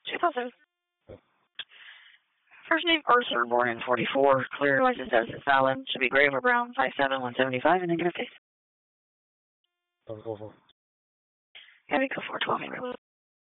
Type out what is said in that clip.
2000. First name Arthur, born in 44. Clear license status is valid. Should be gray or brown. 5'7", 175, and negative face. Go for. Yeah, we go for 12.